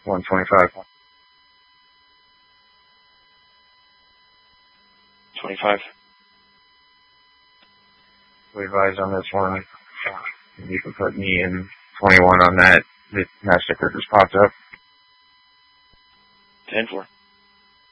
125. 25. We advise on this one. You can put me in 21 on that. The match sticker just popped up. 10-4.